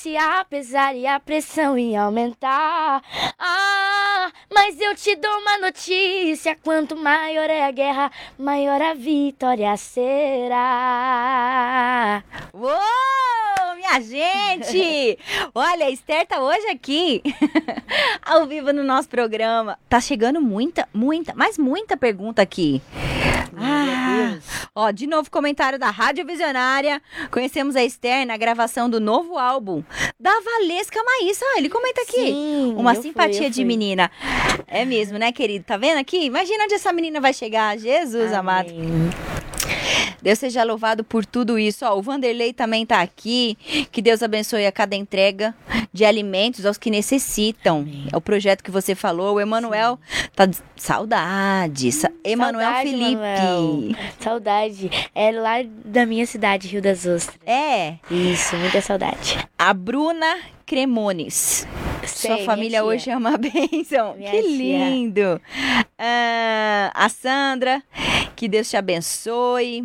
Se apesar e a pressão ia aumentar. Mas eu te dou uma notícia: quanto maior é a guerra, maior a vitória será. Uou, minha gente! Olha, a Esther tá hoje aqui, ao vivo no nosso programa. Tá chegando muita pergunta aqui. Ó, de novo comentário da Rádio Visionária. Conhecemos a Esther na gravação do novo álbum da Valesca Maíssa. Ele comenta aqui. Sim, uma eu simpatia fui. de menina. É mesmo, né, querido? Tá vendo aqui? Imagina onde essa menina vai chegar. Jesus, amado. Deus seja louvado por tudo isso. Ó, o Vanderlei também tá aqui. Que Deus abençoe a cada entrega de alimentos aos que necessitam. Amém. É o projeto que você falou. O Emanuel tá... Saudade. Emanuel Saudade, Felipe. Manuel. Saudade. É lá da minha cidade, Rio das Ostras. É. Isso, muita saudade. A Bruna Cremones. Sei, Sua minha família tia. hoje é uma bênção. Minha Que tia. lindo. A Sandra, que Deus te abençoe.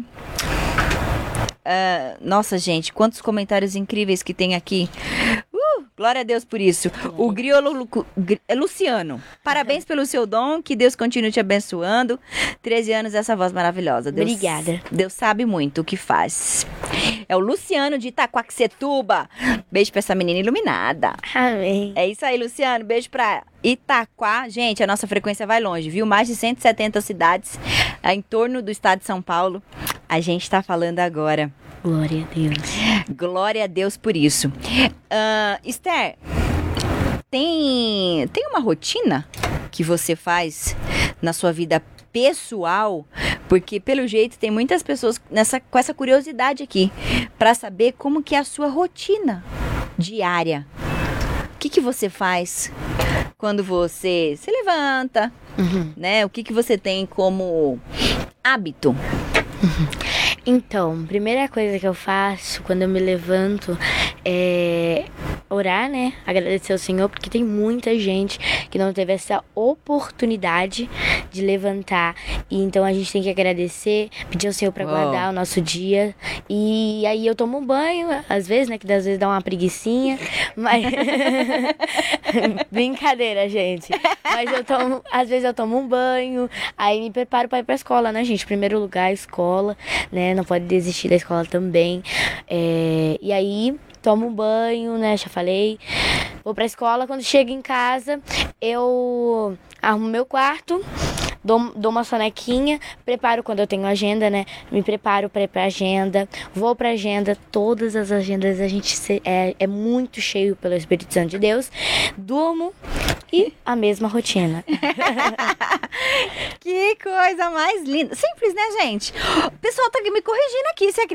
Nossa, gente, quantos comentários incríveis que tem aqui. Glória a Deus por isso. O Luciano, parabéns pelo seu dom, que Deus continue te abençoando. 13 anos, essa voz maravilhosa. Deus, Obrigada. Deus sabe muito o que faz. É o Luciano de Itaquaquecetuba. Beijo pra essa menina iluminada. Amém. É isso aí, Luciano. Beijo pra Itaquá. Gente, a nossa frequência vai longe, viu? Mais de 170 cidades em torno do estado de São Paulo. A gente tá falando agora. Glória a Deus. Glória a Deus por isso. Esther, tem uma rotina que você faz na sua vida pessoal? Porque, pelo jeito, tem muitas pessoas com essa curiosidade aqui para saber como que é a sua rotina diária. O que você faz quando você se levanta, né? O que você tem como hábito? Então, primeira coisa que eu faço quando eu me levanto é orar, né? Agradecer ao Senhor, porque tem muita gente que não teve essa oportunidade de levantar. E então a gente tem que agradecer, pedir ao Senhor para guardar o nosso dia. E aí eu tomo um banho, às vezes, né? Que às vezes dá uma preguicinha. Mas brincadeira, gente. Mas às vezes eu tomo um banho, aí me preparo para ir pra escola, né, gente? Em primeiro lugar, a escola, né? Não pode desistir da escola também. E aí tomo um banho, né? Já falei. Vou pra escola. Quando chego em casa, eu arrumo meu quarto, dou uma sonequinha, preparo quando eu tenho agenda, né? Me preparo para ir pra agenda, vou pra agenda. Todas as agendas a gente é muito cheio pelo Espírito Santo de Deus. Durmo e a mesma rotina. Que coisa mais linda. Simples, né, gente? O pessoal tá me corrigindo aqui, você acredita?